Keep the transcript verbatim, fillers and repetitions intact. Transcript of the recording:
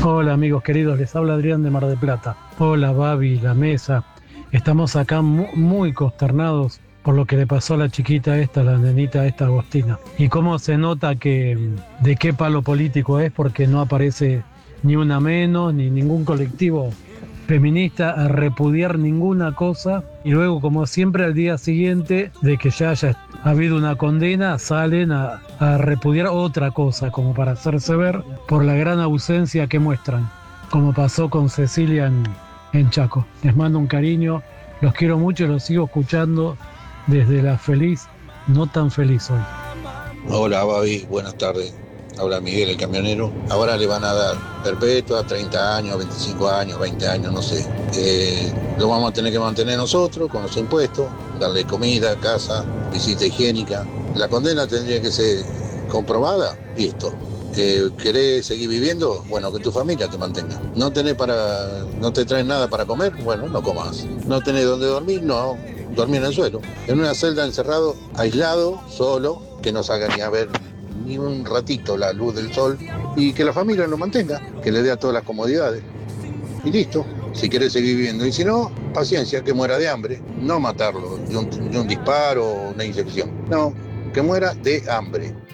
Hola amigos queridos, les habla Adrián de Mar del Plata. Hola Babi, la mesa. Estamos acá mu- muy consternados por lo que le pasó a la chiquita esta, la nenita esta Agostina. Y cómo se nota que mm, de qué palo político es, porque no aparece ni una menos, ni ningún colectivo feminista a repudiar ninguna cosa, y luego, como siempre, al día siguiente de que ya haya habido una condena, salen a, a repudiar otra cosa, como para hacerse ver por la gran ausencia que muestran, como pasó con Cecilia en, en Chaco. Les mando un cariño, los quiero mucho y los sigo escuchando desde la feliz, no tan feliz hoy. Hola Babi, buenas tardes. Habla Miguel, el camionero. Ahora le van a dar perpetua, treinta años, veinticinco años, veinte años, no sé. Eh, lo vamos a tener que mantener nosotros con los impuestos, darle comida, casa, visita higiénica. La condena tendría que ser comprobada, listo. Eh, ¿Querés seguir viviendo? Bueno, que tu familia te mantenga. ¿No tenés para, no te traes nada para comer? Bueno, no comas. ¿No tenés dónde dormir? No, dormir en el suelo. En una celda encerrado, aislado, solo, que no salga ni a ver ni un ratito la luz del sol y que la familia lo mantenga, que le dé a todas las comodidades. Y listo, si querés seguir viviendo. Y si no, paciencia, que muera de hambre. No matarlo de un, de un disparo o una inyección. No, que muera de hambre.